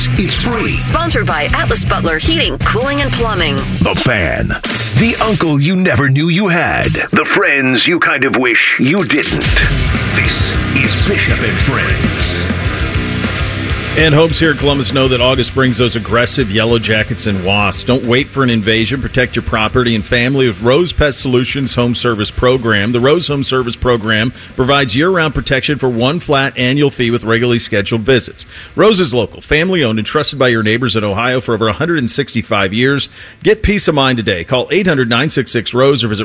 Friends is free. Sponsored by Atlas Butler Heating, Cooling, and Plumbing. The Fan. The uncle you never knew you had. The friends you kind of wish you didn't. This is Bishop and Friends. And homes here in Columbus know that August brings those aggressive yellow jackets and wasps. Don't wait for an invasion. Protect your property and family with Rose Pest Solutions Home Service Program. The Rose Home Service Program provides year-round protection for one flat annual fee with regularly scheduled visits. Rose is local, family-owned, and trusted by your neighbors in Ohio for over 165 years. Get peace of mind today. Call 800-966-ROSE or visit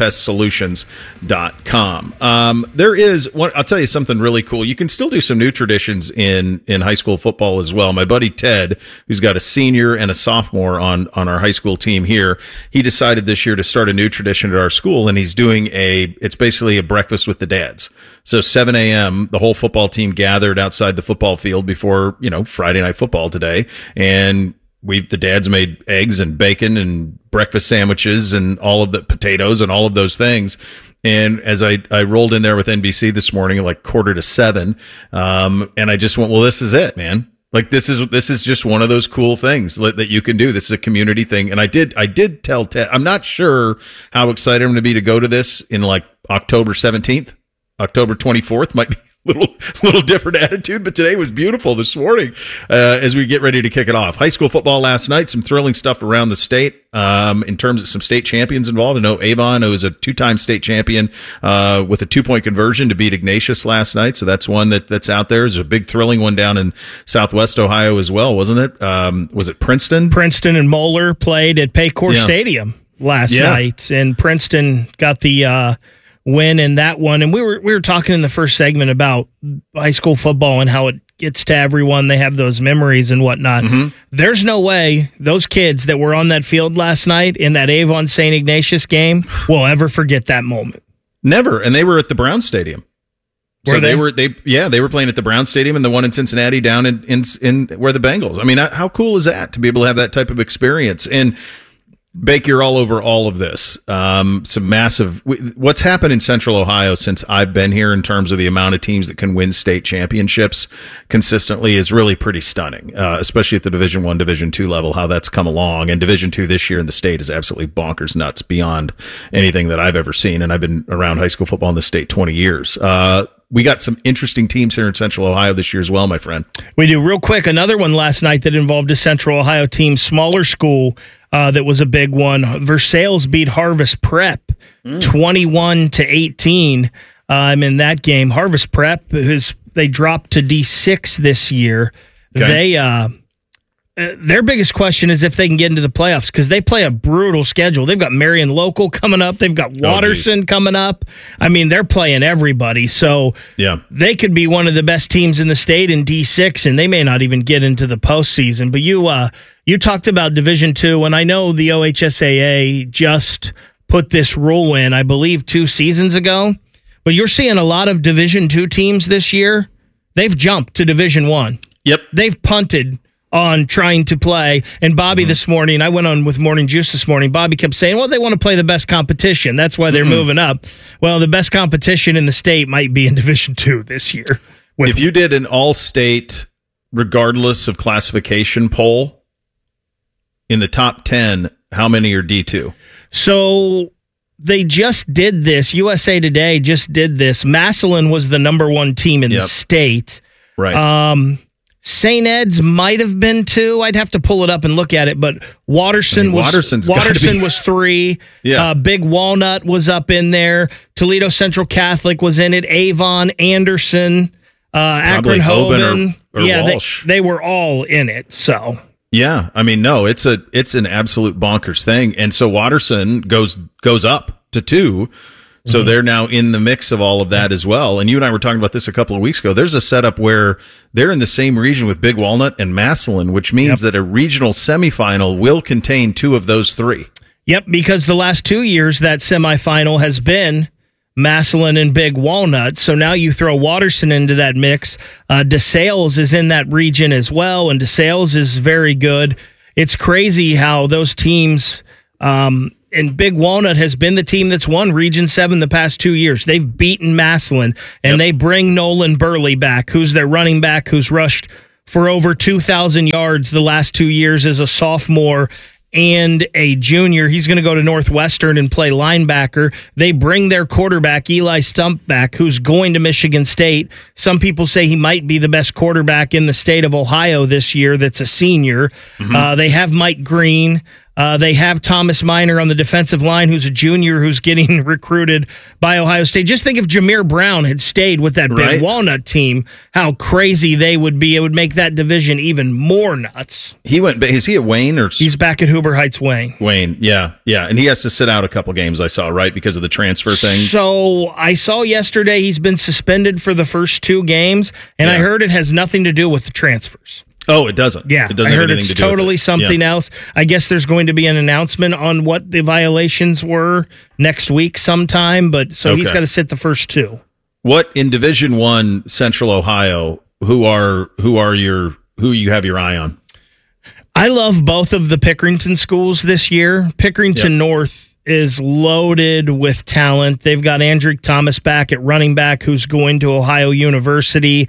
rosepestsolutions.com. There is one. I'll tell you something really cool. You can still do some new traditions in high school football as well. My buddy Ted, who's got a senior and a sophomore on our high school team here, he decided this year to start a new tradition at our school, and he's doing it's basically a breakfast with the dads. So 7 a.m., the whole football team gathered outside the football field before, Friday night football today, and the dads made eggs and bacon and breakfast sandwiches and all of the potatoes and all of those things. And as I rolled in there with NBC this morning at like 6:45, and I just went, well, this is it, man. Like this is just one of those cool things that you can do. This is a community thing. And I did tell Ted, I'm not sure how excited I'm going to be to go to this in like October 17th, October 24th might be little different attitude, but today was beautiful this morning as we get ready to kick it off. High school football last night, some thrilling stuff around the state in terms of some state champions involved. I know Avon, who was a two-time state champion with a 2-point conversion to beat Ignatius last night, so that's one that's out there. There's a big thrilling one down in Southwest Ohio as well, wasn't it? Was it Princeton? Princeton and Moeller played at Paycor Stadium last night, and Princeton got the win in that one. And we were talking in the first segment about high school football and how it gets to everyone. They have those memories and whatnot. Mm-hmm. There's no way those kids that were on that field last night in that Avon St. Ignatius game will ever forget that moment. Never. And they were at the Brown Stadium. So they were playing at the Brown Stadium and the one in Cincinnati down in where the Bengals. I mean, how cool is that to be able to have that type of experience? And Bake, you're all over all of this. Some massive. What's happened in Central Ohio since I've been here in terms of the amount of teams that can win state championships consistently is really pretty stunning, especially at the Division I, Division II level, how that's come along. And Division II this year in the state is absolutely bonkers nuts beyond anything that I've ever seen. And I've been around high school football in the state 20 years. We got some interesting teams here in Central Ohio this year as well, my friend. We do. Real quick, another one last night that involved a Central Ohio team, smaller school, that was a big one. Versailles beat Harvest Prep 21-18 in that game. Harvest Prep, they dropped to D6 this year. Okay. Their biggest question is if they can get into the playoffs because they play a brutal schedule. They've got Marion Local coming up. They've got Watterson coming up. I mean, they're playing everybody. So they could be one of the best teams in the state in D6, and they may not even get into the postseason. But you talked about Division II, and I know the OHSAA just put this rule in, I believe, 2 seasons ago. But you're seeing a lot of Division II teams this year. They've jumped to Division I. Yep. They've punted on trying to play. And Bobby this morning, I went on with Morning Juice this morning, Bobby kept saying, well, they want to play the best competition. That's why they're moving up. Well, the best competition in the state might be in Division II this year. If you did an all-state, regardless of classification poll, in the top 10, how many are D2? So they just did this. USA Today just did this. Massillon was the number 1 team in the state. Right. St. Ed's might have been 2. I'd have to pull it up and look at it, but Watterson was 3. Yeah. Big Walnut was up in there. Toledo Central Catholic was in it. Avon, Anderson, Akron Hoban or Walsh. They were all in it. So yeah, I mean, no, it's an absolute bonkers thing, and so Watterson goes up to 2. So they're now in the mix of all of that as well. And you and I were talking about this a couple of weeks ago. There's a setup where they're in the same region with Big Walnut and Massillon, which means that a regional semifinal will contain 2 of those 3. Yep, because the last 2 years that semifinal has been Massillon and Big Walnut. So now you throw Watterson into that mix. DeSales is in that region as well, and DeSales is very good. It's crazy how those teams and Big Walnut has been the team that's won Region 7 the past 2 years. They've beaten Massillon, and they bring Nolan Burley back, who's their running back, who's rushed for over 2,000 yards the last 2 years as a sophomore and a junior. He's going to go to Northwestern and play linebacker. They bring their quarterback, Eli Stump, back, who's going to Michigan State. Some people say he might be the best quarterback in the state of Ohio this year that's a senior. They have Mike Green. They have Thomas Minor on the defensive line, who's a junior who's getting recruited by Ohio State. Just think if Jameer Brown had stayed with that Big Walnut team, how crazy they would be. It would make that division even more nuts. Is he at Wayne? Or he's back at Huber Heights Wayne. Wayne, yeah. And he has to sit out a couple games, I saw, right, because of the transfer thing? So I saw yesterday he's been suspended for the first 2 games, and I heard it has nothing to do with the transfers. Oh, it doesn't. Yeah, it doesn't I heard have anything it's to do totally with it. something else. I guess there's going to be an announcement on what the violations were next week sometime, but he's got to sit the first 2. What in Division I Central Ohio? Who you have your eye on? I love both of the Pickerington schools this year. Pickerington North is loaded with talent. They've got Andrew Thomas back at running back, who's going to Ohio University.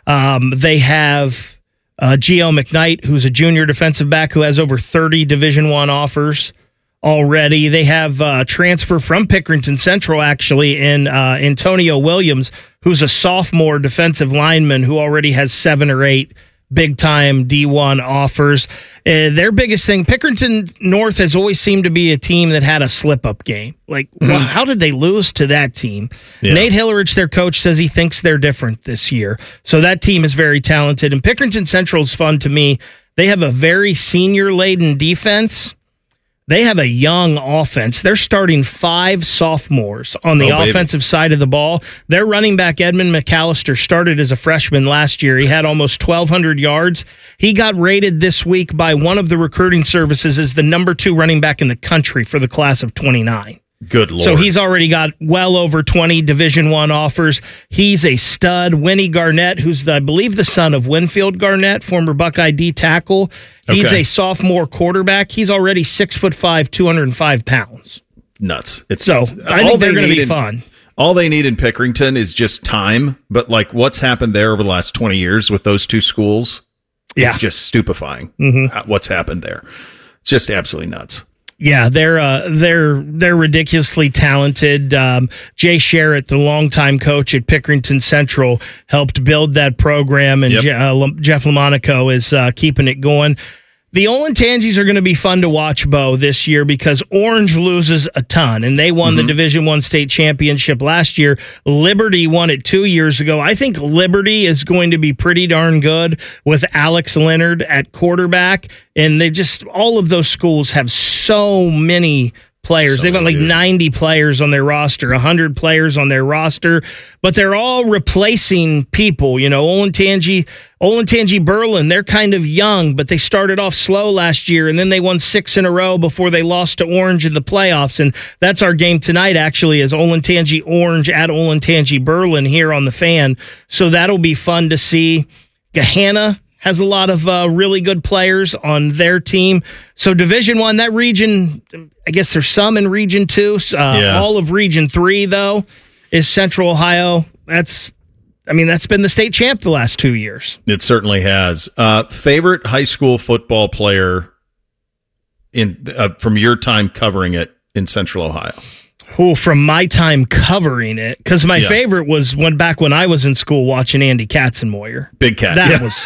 They have Gio McKnight, who's a junior defensive back who has over 30 Division I offers already. They have transfer from Pickerington Central, actually, in Antonio Williams, who's a sophomore defensive lineman who already has 7 or 8 big-time D1 offers. Their biggest thing, Pickerington North has always seemed to be a team that had a slip-up game. How did they lose to that team? Yeah. Nate Hillerich, their coach, says he thinks they're different this year. So that team is very talented. And Pickerington Central is fun to me. They have a very senior-laden defense. They have a young offense. They're starting 5 sophomores on the offensive side of the ball. Their running back, Edmund McAllister, started as a freshman last year. He had almost 1,200 yards. He got rated this week by one of the recruiting services as the number 2 running back in the country for the class of 29. Good Lord. So he's already got well over 20 Division I offers. He's a stud. Winnie Garnett, who's, I believe, the son of Winfield Garnett, former Buckeye D tackle. He's a sophomore quarterback. He's already 6'5", 205 pounds. Nuts. I think they're going to be fun. All they need in Pickerington is just time. But what's happened there over the last 20 years with those 2 schools, it's just stupefying. What's happened there. It's just absolutely nuts. Yeah, they're ridiculously talented. Jay Sherritt, the longtime coach at Pickerington Central, helped build that program, and Jeff Lamonaco is keeping it going. The Olentangies are going to be fun to watch, Bo, this year because Orange loses a ton, and they won the Division I state championship last year. Liberty won it 2 years ago. I think Liberty is going to be pretty darn good with Alex Leonard at quarterback, and all of those schools have so many players. They've got 90 players on their roster, 100 players on their roster, but they're all replacing people. Olentangy Berlin, they're kind of young, but they started off slow last year, and then they won 6 in a row before they lost to Orange in the playoffs. And that's our game tonight, actually, is Olentangy Orange at Olentangy Berlin here on the Fan. So that'll be fun to see. Gahanna has a lot of really good players on their team. So Division I, that region, I guess there's some in Region 2. All of Region 3, though, is Central Ohio. That's been the state champ the last 2 years. It certainly has. Favorite high school football player from your time covering it in Central Ohio? From my time covering it, because my favorite was back when I was in school watching Andy Katzenmoyer. Big Cat. That was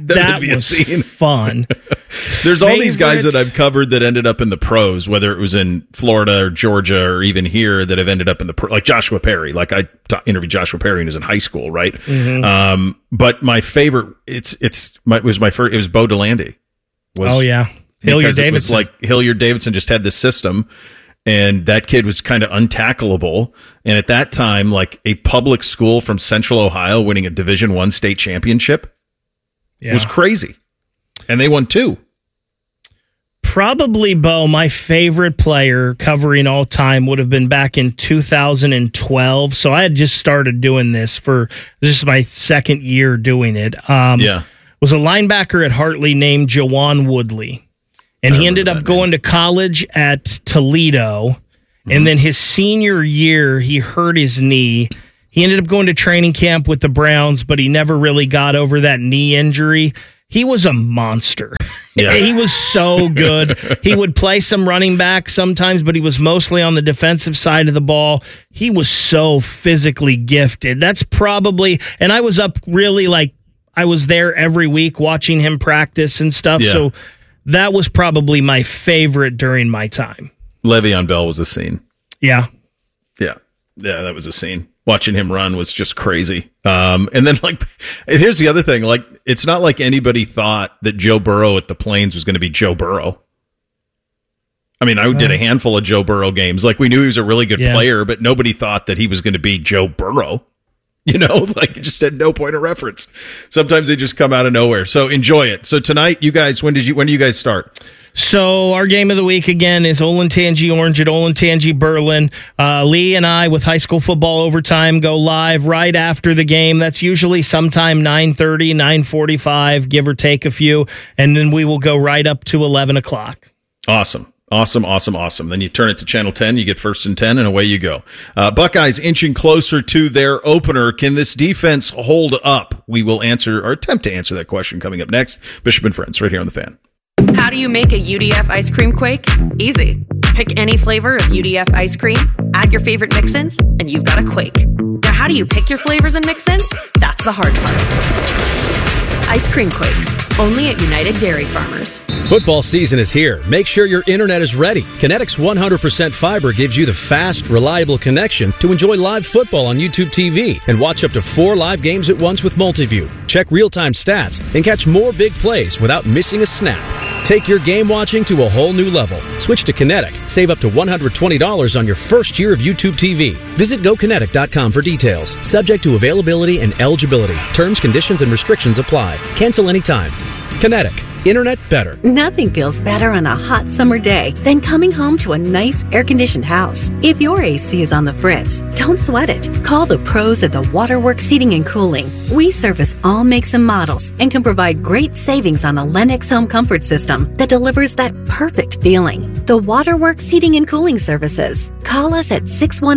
fun. There's all these guys that I've covered that ended up in the pros, whether it was in Florida or Georgia or even here, that have ended up in the pro, like Joshua Perry. Like I interviewed Joshua Perry when he was in high school, right? But my favorite, it was Bo Delandy. Hilliard Davidson. It was like Hilliard Davidson just had this system. And that kid was kind of untackleable. And at that time, a public school from Central Ohio winning a Division I state championship was crazy. And they won 2. Probably, Bo, my favorite player covering all time would have been back in 2012. So I had just started doing this this is my second year doing it. Was a linebacker at Hartley named Jawan Woodley. And he ended up going to college at Toledo. And then his senior year, he hurt his knee. He ended up going to training camp with the Browns, but he never really got over that knee injury. he was a monster. Yeah. He was so good. He would play some running back sometimes, but he was mostly on the defensive side of the ball. He was so physically gifted. That's probably, and I was up really I was there every week watching him practice and stuff. Yeah. So that was probably my favorite during my time. Le'Veon Bell was a scene. Yeah. Yeah, that was a scene. Watching him run was just crazy. And then, here's the other thing. It's not like anybody thought that Joe Burrow at the Plains was going to be Joe Burrow. I mean, I did a handful of Joe Burrow games. We knew he was a really good player, but nobody thought that he was going to be Joe Burrow. It just had no point of reference. Sometimes they just come out of nowhere. So enjoy it. So tonight, you guys, when do you guys start? So our game of the week again is Olentangy Orange at Olentangy Berlin. Lee and I with High School Football Overtime go live right after the game. That's usually sometime 9:30, 9:45, give or take a few, and then we will go right up to 11 o'clock. Awesome. Then you turn it to Channel 10, you get First and 10, and away you go. Buckeyes inching closer to their opener. Can this defense hold up? We will answer or attempt to answer that question coming up next. Bishop and Friends, right here on The Fan. How do you make a UDF ice cream quake? Easy. Pick any flavor of UDF ice cream, add your favorite mix-ins, and you've got a quake. Now, how do you pick your flavors and mix-ins? That's the hard part. Ice cream quakes, only at United Dairy Farmers. Football season is here. Make sure your internet is ready. Kinetic's 100% fiber gives you the fast, reliable connection to enjoy live football on YouTube TV and watch up to 4 live games at once with Multiview. Check real-time stats and catch more big plays without missing a snap. Take your game watching to a whole new level. Switch to Kinetic. Save up to $120 on your first year of YouTube TV. Visit GoKinetic.com for details. Subject to availability and eligibility. Terms, conditions, and restrictions apply. Cancel anytime. Kinetic. Internet better. Nothing feels better on a hot summer day than coming home to a nice air-conditioned house. If your AC is on the fritz, don't sweat it. Call the pros at the Waterworks Heating and Cooling. We service all makes and models and can provide great savings on a Lennox home comfort system that delivers that perfect feeling. The Waterworks Heating and Cooling Services. Call us at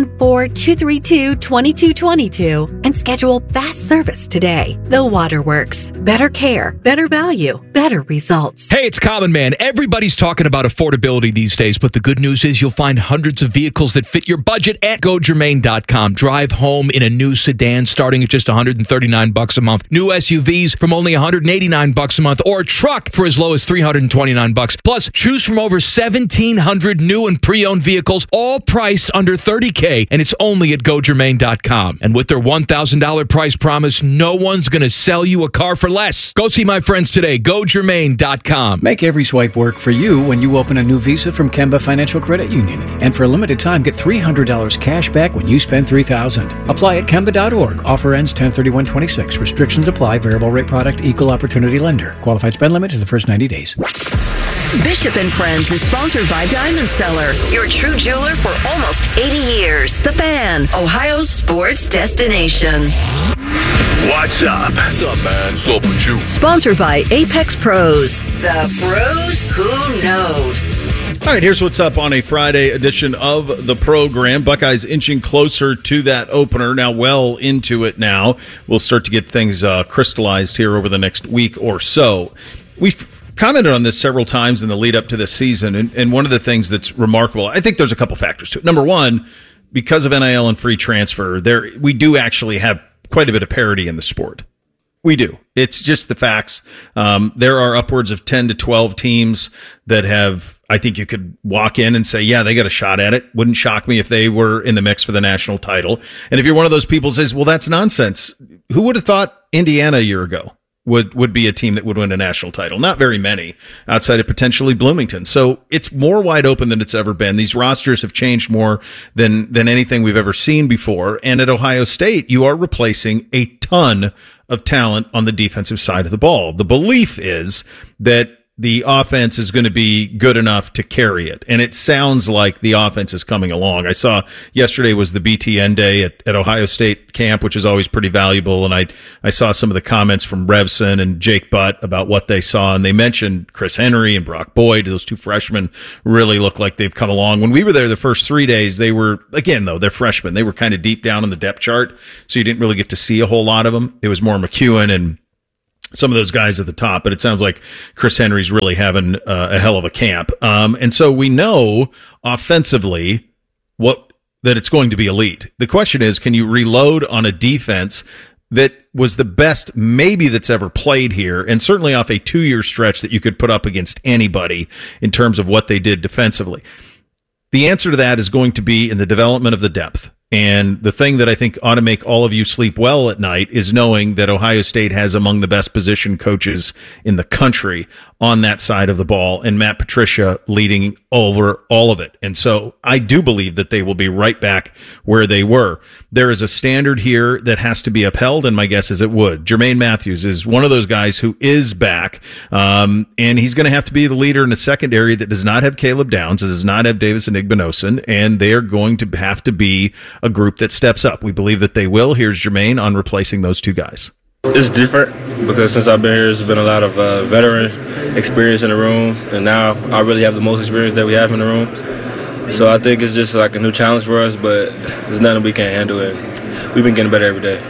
614-232-2222 and schedule fast service today. The Waterworks. Better care, better value, better results. Hey, it's Common Man. Everybody's talking about affordability these days, but the good news is you'll find hundreds of vehicles that fit your budget at GoGermain.com. Drive home in a new sedan starting at just $139 a month. New SUVs from only $189 a month, or a truck for as low as $329. Plus, choose from over 1,700 new and pre-owned vehicles, all priced under $30K, and it's only at GoGermain.com. And with their $1,000 price promise, no one's going to sell you a car for less. Go see my friends today. GoGermain.com. Make every swipe work for you when you open a new Visa from Kemba Financial Credit Union. And for a limited time, get $300 cash back when you spend $3,000. Apply at Kemba.org. Offer ends 10/31/26. Restrictions apply. Variable rate product. Equal opportunity lender. Qualified spend limit in the first 90 days. Bishop and Friends is sponsored by Diamond Seller, your true jeweler for almost 80 years. The Fan, Ohio's sports destination. What's up? What's up, man? What's up with you? Sponsored by Apex Pros, the pros who knows. All right, here's what's up on a Friday edition of the program. Buckeyes inching closer to that opener, now well into it now. We'll start to get things crystallized here over the next week or so. We've commented on this several times in the lead up to this season, and one of the things that's remarkable, I think there's a couple factors to it. Number one, because of NIL and free transfer, we do actually have quite a bit of parity in the sport. We do. It's just the facts. There are upwards of 10 to 12 teams that have, I think you could walk in and say, yeah, they got a shot at it. Wouldn't shock me if they were in the mix for the national title. And if you're one of those people who says, well, that's nonsense. Who would have thought Indiana a year ago would be a team that would win a national title? Not very many, outside of potentially Bloomington. So it's more wide open than it's ever been. These rosters have changed more than anything we've ever seen before. And at Ohio State, you are replacing a ton of talent on the defensive side of the ball. The belief is that the offense is going to be good enough to carry it. And it sounds like the offense is coming along. I saw yesterday was the BTN day at Ohio State camp, which is always pretty valuable. And I saw some of the comments from Revson and Jake Butt about what they saw. And they mentioned Chris Henry and Brock Boyd. Those two freshmen really look like they've come along. When we were there the first 3 days, they were, again, though, they're freshmen. They were kind of deep down in the depth chart. So you didn't really get to see a whole lot of them. It was more McEwen and some of those guys at the top, but it sounds like Chris Henry's really having a hell of a camp. And so we know offensively that it's going to be elite. The question is, can you reload on a defense that was the best maybe that's ever played here, and certainly off a 2-year stretch that you could put up against anybody in terms of what they did defensively? The answer to that is going to be in the development of the depth. And the thing that I think ought to make all of you sleep well at night is knowing that Ohio State has among the best position coaches in the country on that side of the ball, and Matt Patricia leading over all of it. And so I do believe that they will be right back where they were. There is a standard here that has to be upheld, and my guess is it would. Jermaine Matthews is one of those guys who is back, and he's going to have to be the leader in a secondary that does not have Caleb Downs, that does not have Davis Igbinosun, and they are going to have to be a group that steps up. We believe that they will. Here's Jermaine on replacing those two guys. It's different because since I've been here, there's been a lot of veteran experience in the room, and now I really have the most experience that we have in the room. So I think it's just like a new challenge for us, but there's nothing we can't handle, and we've been getting better every day.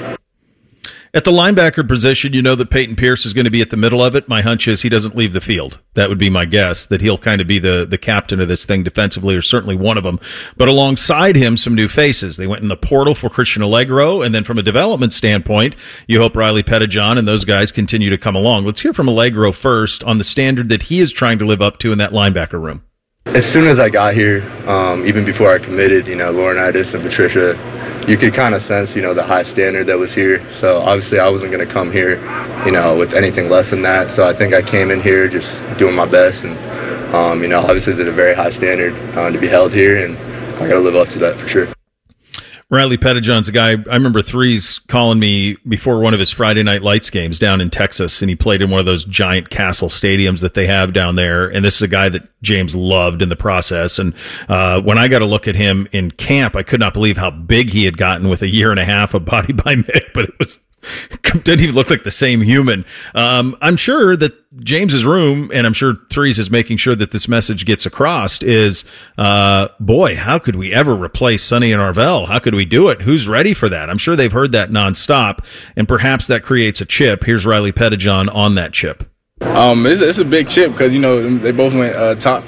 At the linebacker position, you know that Peyton Pierce is going to be at the middle of it. My hunch is he doesn't leave the field. That would be my guess, that he'll kind of be the captain of this thing defensively, or certainly one of them. But alongside him, some new faces. They went in the portal for Christian Allegro, and then from a development standpoint, you hope Riley Pettijohn and those guys continue to come along. Let's hear from Allegro first on the standard that he is trying to live up to in that linebacker room. As soon as I got here, even before I committed, Laurinaitis and Patricia, you could kind of sense, the high standard that was here. So obviously I wasn't going to come here, with anything less than that. So I think I came in here just doing my best, and, obviously there's a very high standard to be held here, and I got to live up to that for sure. Riley Pettijohn's a guy, I remember Threes calling me before one of his Friday Night Lights games down in Texas, and he played in one of those giant castle stadiums that they have down there. And this is a guy that James loved in the process. And when I got a look at him in camp, I could not believe how big he had gotten with a year and a half of Body by Mick, but didn't even look like the same human. I'm sure that James's room, and I'm sure Threes is making sure that this message gets across, is, boy, how could we ever replace Sonny and Arvell? How could we do it? Who's ready for that? I'm sure they've heard that nonstop, and perhaps that creates a chip. Here's Riley Pettijohn on that chip. It's a big chip because they both went top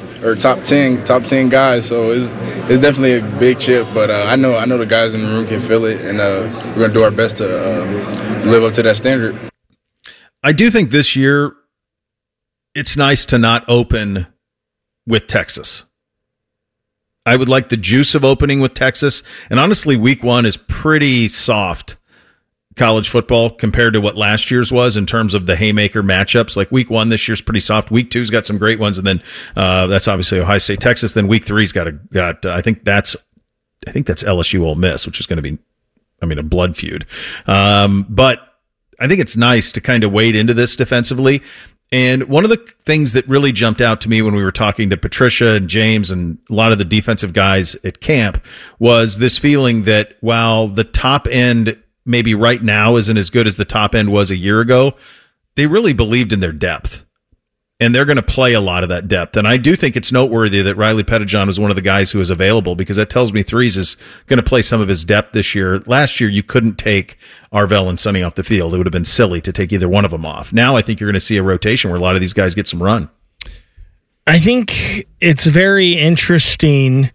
10 guys, so it's definitely a big chip. But I know the guys in the room can feel it, and we're gonna do our best to live up to that standard. I do think this year it's nice to not open with Texas. I would like the juice of opening with Texas, and honestly, week 1 is pretty soft college football compared to what last year's was in terms of the haymaker matchups. Like week 1 this year's pretty soft. Week 2's got some great ones, and then that's obviously Ohio State, Texas. Then week 3's got I think that's LSU Ole Miss, which is going to be, a blood feud. But I think it's nice to kind of wade into this defensively. And one of the things that really jumped out to me when we were talking to Patricia and James and a lot of the defensive guys at camp was this feeling that while the top end maybe right now isn't as good as the top end was a year ago, they really believed in their depth. And they're going to play a lot of that depth. And I do think it's noteworthy that Riley Pettijohn was one of the guys who was available, because that tells me Threes is going to play some of his depth this year. Last year, you couldn't take Arvell and Sonny off the field. It would have been silly to take either one of them off. Now I think you're going to see a rotation where a lot of these guys get some run. I think it's very interesting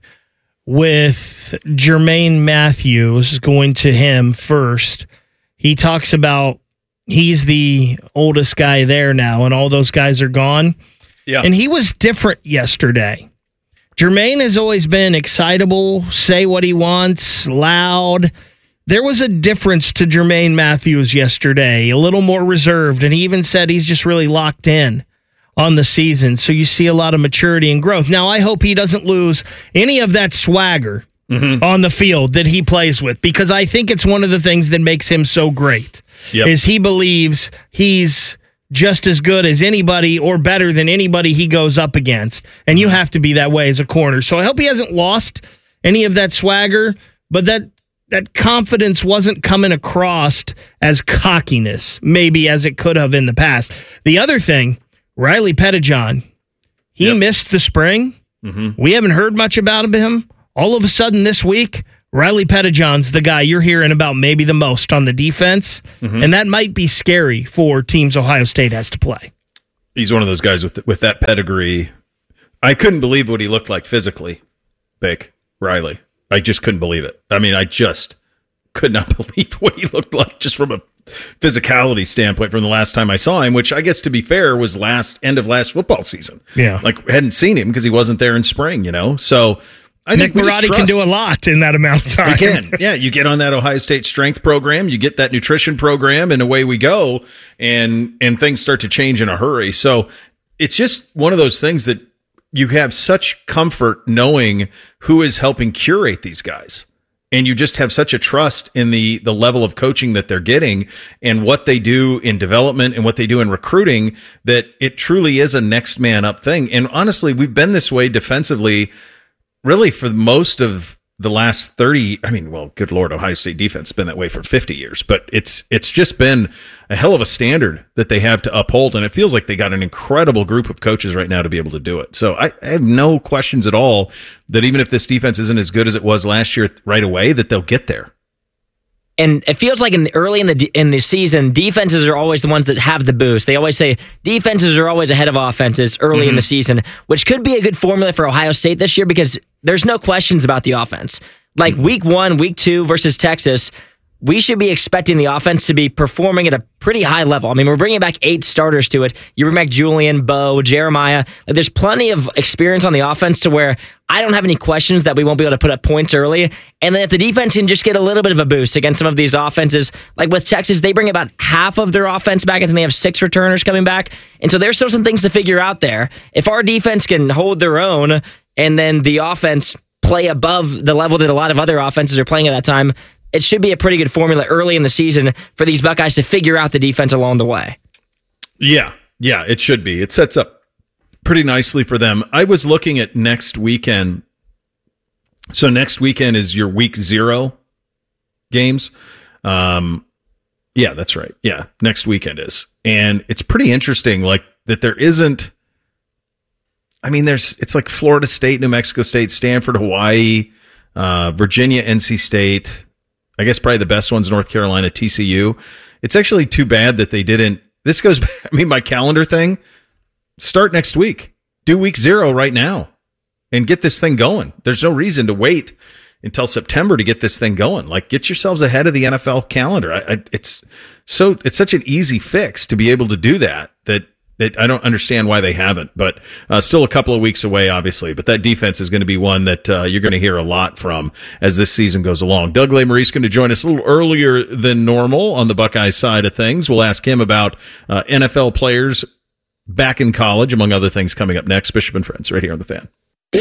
with Jermaine Matthews, going to him first. He talks about he's the oldest guy there now, and all those guys are gone. Yeah. And he was different yesterday. Jermaine has always been excitable, say what he wants, loud. There was a difference to Jermaine Matthews yesterday, a little more reserved, and he even said he's just really locked in on the season. So you see a lot of maturity and growth. Now, I hope he doesn't lose any of that swagger on the field that he plays with, because I think it's one of the things that makes him so great. Yep. Is he believes he's just as good as anybody or better than anybody he goes up against. And you have to be that way as a corner. So I hope he hasn't lost any of that swagger, but that confidence wasn't coming across as cockiness, maybe as it could have in the past. The other thing, Riley Pettijohn, he missed the spring. We haven't heard much about him. All of a sudden this week, Riley Pettijohn's the guy you're hearing about maybe the most on the defense, and that might be scary for teams Ohio State has to play. He's one of those guys with that pedigree. I couldn't believe what he looked like physically, Bake, Riley. I just couldn't believe it. I mean, I just could not believe what he looked like just from a physicality standpoint from the last time I saw him, which I guess, to be fair, was end of last football season. Yeah. Like, hadn't seen him because he wasn't there in spring, So I think Nick Marotti can do a lot in that amount of time. He can. Yeah, you get on that Ohio State strength program, you get that nutrition program, and away we go, and things start to change in a hurry. So it's just one of those things that you have such comfort knowing who is helping curate these guys. And you just have such a trust in the level of coaching that they're getting and what they do in development and what they do in recruiting, that it truly is a next man up thing. And honestly, we've been this way defensively really for most of the last 30. I mean, well, good Lord, Ohio State defense has been that way for 50 years, but it's just been a hell of a standard that they have to uphold. And it feels like they got an incredible group of coaches right now to be able to do it. So I have no questions at all that even if this defense isn't as good as it was last year right away, that they'll get there. And it feels like early in the season, defenses are always the ones that have the boost. They always say defenses are always ahead of offenses early in the season, which could be a good formula for Ohio State this year because there's no questions about the offense. Like week 1, week 2 versus Texas, we should be expecting the offense to be performing at a pretty high level. I mean, we're bringing back 8 starters to it. You bring back Julian, Bo, Jeremiah. There's plenty of experience on the offense to where I don't have any questions that we won't be able to put up points early. And then if the defense can just get a little bit of a boost against some of these offenses, like with Texas, they bring about half of their offense back. I think they have 6 returners coming back. And so there's still some things to figure out there. If our defense can hold their own and then the offense play above the level that a lot of other offenses are playing at that time, it should be a pretty good formula early in the season for these Buckeyes to figure out the defense along the way. Yeah, it should be. It sets up pretty nicely for them. I was looking at next weekend. So next weekend is your week 0 games. Yeah, that's right. Yeah, next weekend is. And it's pretty interesting, like, that there isn't, I mean, it's like Florida State, New Mexico State, Stanford, Hawaii, Virginia, NC State. I guess probably the best one's North Carolina, TCU. It's actually too bad that they didn't. This goes back, I mean, my calendar thing, start next week. Do week 0 right now and get this thing going. There's no reason to wait until September to get this thing going. Like, get yourselves ahead of the NFL calendar. It's such an easy fix to be able to do that I don't understand why they haven't, but still a couple of weeks away, obviously. But that defense is going to be one that you're going to hear a lot from as this season goes along. Doug Lesmerises going to join us a little earlier than normal on the Buckeyes side of things. We'll ask him about NFL players back in college, among other things, coming up next. Bishop and Friends, right here on The Fan.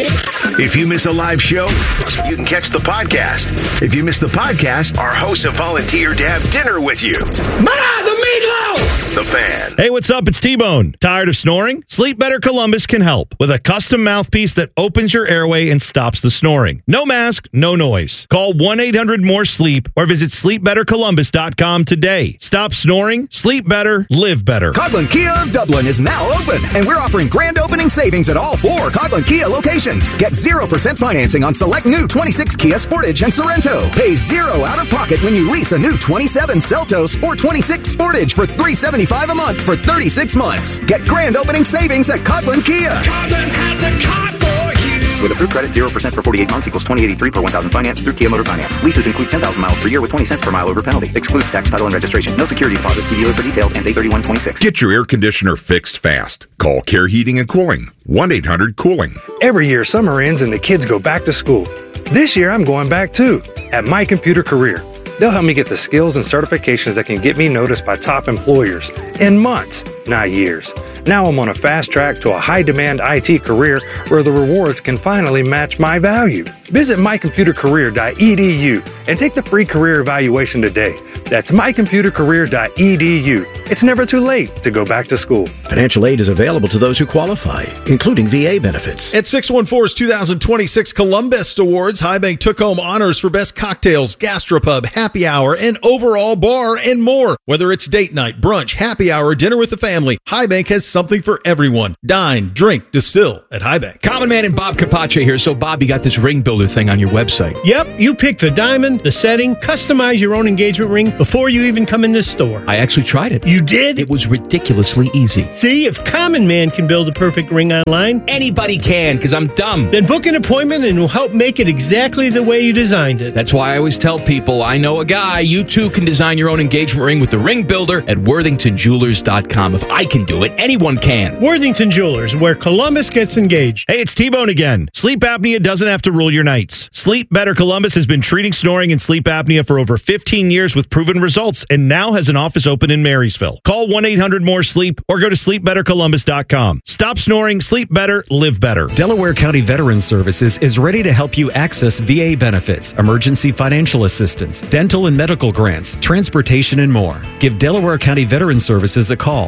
If you miss a live show, you can catch the podcast. If you miss the podcast, our hosts have volunteered to have dinner with you. The meatloaf! The Fan. Hey, what's up? It's T-Bone. Tired of snoring? Sleep Better Columbus can help with a custom mouthpiece that opens your airway and stops the snoring. No mask, no noise. Call 1-800-MORE-SLEEP or visit sleepbettercolumbus.com today. Stop snoring, sleep better, live better. Coghlan Kia of Dublin is now open, and we're offering grand opening savings at all 4 Coghlan Kia locations. Get 0% financing on select new 26 Kia Sportage and Sorrento. Pay 0 out of pocket when you lease a new 27 Seltos or 26 Sportage for $375 a month for 36 months. Get grand opening savings at Coghlan Kia. Coghlan has the car for you. With approved credit, 0% for 48 months equals $20.83 per 1,000 finance through Kia Motor Finance. Leases include 10,000 miles per year with 20 cents per mile over penalty. Excludes tax, title, and registration. No security deposit. See dealer for details and A3126. Get your air conditioner fixed fast. Call Care Heating and Cooling. 1-800-COOLING. Every year, summer ends and the kids go back to school. This year, I'm going back too, at My Computer Career. They'll help me get the skills and certifications that can get me noticed by top employers in months, not years. Now I'm on a fast track to a high-demand IT career where the rewards can finally match my value. Visit mycomputercareer.edu and take the free career evaluation today. That's mycomputercareer.edu. It's never too late to go back to school. Financial aid is available to those who qualify, including VA benefits. At 614's 2026 Columbus Awards, High Bank took home honors for best cocktails, gastropub, happy hour, and overall bar and more. Whether it's date night, brunch, happy hour, dinner with the family, High Bank has something for everyone. Dine, drink, distill at High Bank. Common Man and Bob Capace here. So, Bob, you got this ring builder thing on your website. Yep, you pick the diamond, the setting, customize your own engagement ring before you even come in the store. I actually tried it. You did? It was ridiculously easy. See, if Common Man can build a perfect ring online, anybody can, because I'm dumb. Then book an appointment and we'll help make it exactly the way you designed it. That's why I always tell people, I know a guy. You too can design your own engagement ring with the ring builder at worthingtonjewelers.com. If I can do it, anyone can. Worthington Jewelers, where Columbus gets engaged. Hey, it's T-Bone again. Sleep apnea doesn't have to rule your nights. Sleep Better Columbus has been treating snoring and sleep apnea for over 15 years with proven results and now has an office open in Marysville. Call 1-800-MORE-SLEEP or go to sleepbettercolumbus.com. Stop snoring, sleep better, live better. Delaware County Veterans Services is ready to help you access VA benefits, emergency financial assistance, dental and medical grants, transportation, and more. Give Delaware County Veterans Services a call,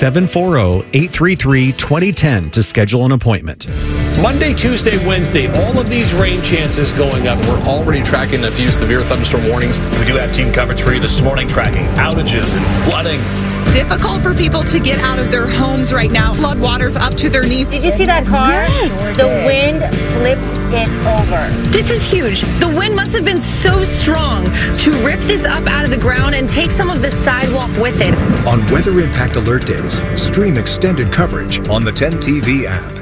740-833-2010 to schedule an appointment. Monday, Tuesday, Wednesday, all of these rain chances going up. We're already tracking a few severe thunderstorm warnings. We do have team coverage for you this morning, tracking outages and flooding. Difficult for people to get out of their homes right now. Flood waters up to their knees. Did you see that car? Yes. The wind flipped it over. This is huge. The wind must have been so strong to rip this up out of the ground and take some of the sidewalk with it. On Weather Impact Alert Days, stream extended coverage on the 10 TV app.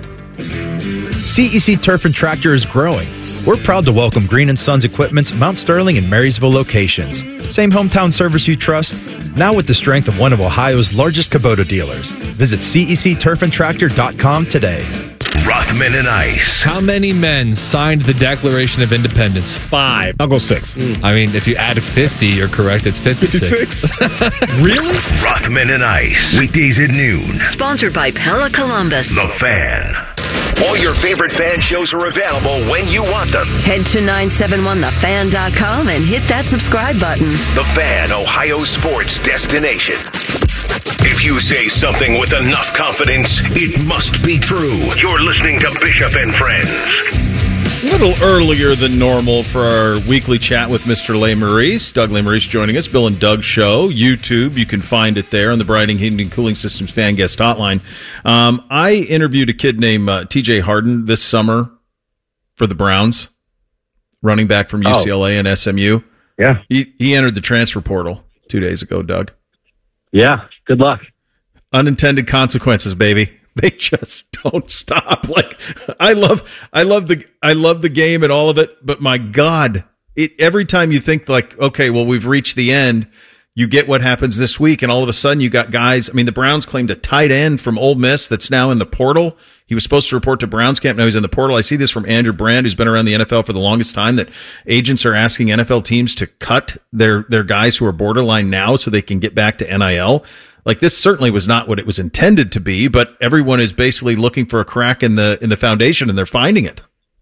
CEC Turf and Tractor is growing. We're proud to welcome Green & Sons Equipment's Mount Sterling and Marysville locations. Same hometown service you trust, now with the strength of one of Ohio's largest Kubota dealers. Visit CECTurfandTractor.com today. Rothman and Ice. How many men signed the Declaration of Independence? 5. I'll go 6. I mean, if you add 50, you're correct. It's 56. Really? Rothman and Ice. Weekdays at noon. Sponsored by Pella Columbus. The Fan. All your favorite fan shows are available when you want them. Head to 971thefan.com and hit that subscribe button. The Fan, Ohio sports destination. If you say something with enough confidence, it must be true. You're listening to Bishop and Friends. A little earlier than normal for our weekly chat with Mr. Lesmerises. Doug Lesmerises joining us. Bill and Doug Show. YouTube, you can find it there on the Briding, Heating, and Cooling Systems Fan Guest Hotline. I interviewed a kid named TJ Harden this summer for the Browns, running back from UCLA and SMU. Yeah. He entered the transfer portal 2 days ago, Doug. Yeah, good luck. Unintended consequences, baby. They just don't stop. Like I love the game and all of it, but my God, every time you think like, okay, well, we've reached the end, you get what happens this week, and all of a sudden you got guys. I mean, the Browns claimed a tight end from Ole Miss that's now in the portal. He was supposed to report to Browns camp. Now he's in the portal. I see this from Andrew Brand, who's been around the NFL for the longest time, that agents are asking NFL teams to cut their guys who are borderline now so they can get back to NIL. Like, this certainly was not what it was intended to be, but everyone is basically looking for a crack in the foundation, and they're finding it.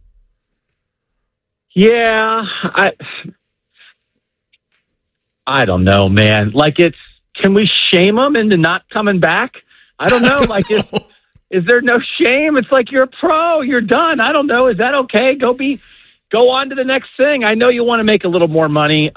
Yeah, I don't know, man. Like, can we shame them into not coming back? I don't know. Is there no shame? It's like, you're a pro, you're done. I don't know. Is that okay? Go on to the next thing. I know you want to make a little more money.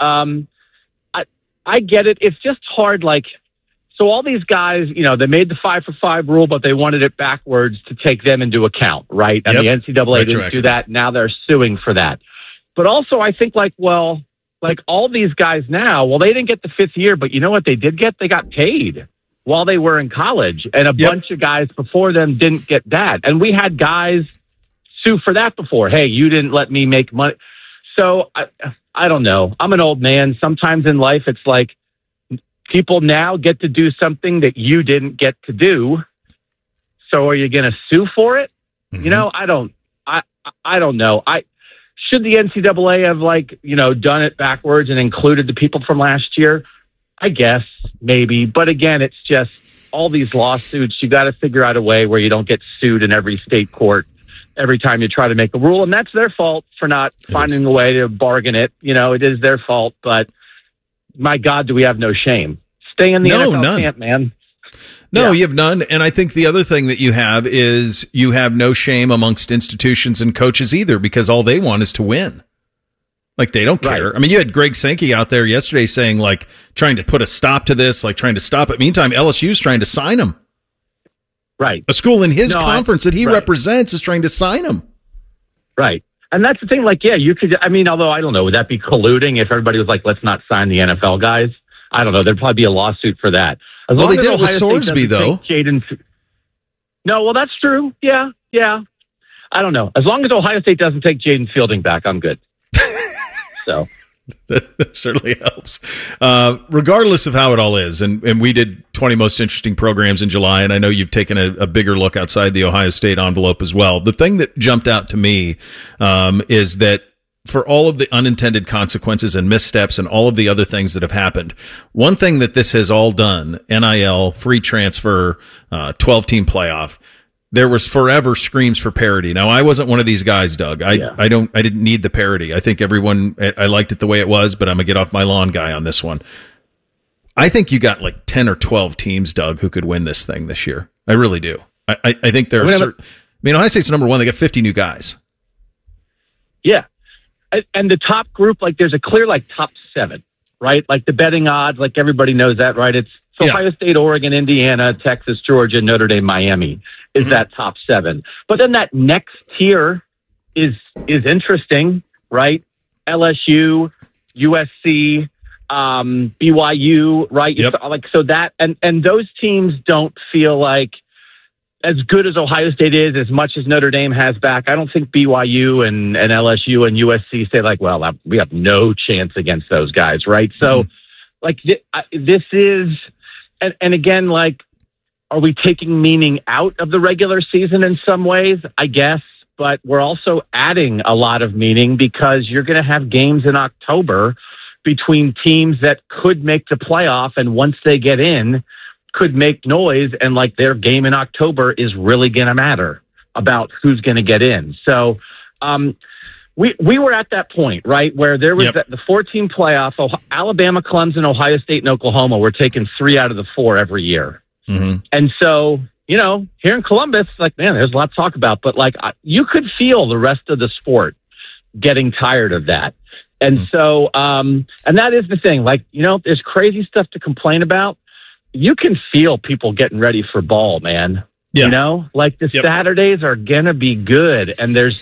I get it. It's just hard. So all these guys, they made the 5 for 5 rule, but they wanted it backwards to take them into account, right? And the NCAA didn't do that. Now they're suing for that. But also, I think all these guys now, they didn't get the 5th year, but you know what they did get? They got paid while they were in college. And a bunch of guys before them didn't get that. And we had guys sue for that before. Hey, you didn't let me make money. So I don't know. I'm an old man. Sometimes in life, it's like, people now get to do something that you didn't get to do. So are you going to sue for it? Mm-hmm. I don't know. Should the NCAA have done it backwards and included the people from last year? I guess maybe. But again, it's just all these lawsuits. You got to figure out a way where you don't get sued in every state court every time you try to make a rule. And that's their fault for not finding a way to bargain it. It is their fault, but my God, do we have no shame? Stay in the NFL camp, man. No, you have none. And I think the other thing that you have is you have no shame amongst institutions and coaches either, because all they want is to win. Like, they don't care. Right. I mean, you had Greg Sankey out there yesterday saying, like, trying to put a stop to this, like trying to stop it. Meantime, LSU's trying to sign him. Right. A school in his conference that he represents is trying to sign him. Right. And that's the thing. Like, yeah, you could, I mean, although I don't know, would that be colluding if everybody was like, let's not sign the NFL guys? I don't know. There'd probably be a lawsuit for that. Well, they did it with Sorsby, though. No, well, that's true. Yeah. I don't know. As long as Ohio State doesn't take Jaden Fielding back, I'm good. So that certainly helps. Regardless of how it all is, and we did 20 most interesting programs in July, and I know you've taken a bigger look outside the Ohio State envelope as well. The thing that jumped out to me is that for all of the unintended consequences and missteps and all of the other things that have happened, one thing that this has all done, NIL, free transfer, 12-team playoff, there was forever screams for parity. Now, I wasn't one of these guys, Doug. I didn't need the parity. I think I liked it the way it was, but I'm a get off my lawn guy on this one. I think you got like 10 or 12 teams, Doug, who could win this thing this year. I really do. I think there's, Ohio State's number one. They got 50 new guys. Yeah. And the top group, like, there's a clear, like, top 7, right? Like, the betting odds, like, everybody knows that, right? It's Ohio State, Oregon, Indiana, Texas, Georgia, Notre Dame, Miami is that top 7. But then that next tier is interesting, right? LSU, USC, BYU, right? Yep. Like, so that, and those teams don't feel like, as good as Ohio State is, as much as Notre Dame has back, I don't think BYU and LSU and USC say like, well, we have no chance against those guys, right? So, like, this is, and again, like, are we taking meaning out of the regular season in some ways? I guess, but we're also adding a lot of meaning because you're going to have games in October between teams that could make the playoff, and once they get in, could make noise, and like their game in October is really going to matter about who's going to get in. So we were at that point, right, where there was the 4-team playoff. Alabama, Clemson, Ohio State, and Oklahoma were taking 3 out of the 4 every year. Mm-hmm. And so, you know, here in Columbus, like, man, there's a lot to talk about, but like you could feel the rest of the sport getting tired of that. And so, and that is the thing, like, you know, there's crazy stuff to complain about. You can feel people getting ready for ball, man. Yeah. You know, like the Saturdays are going to be good. And it's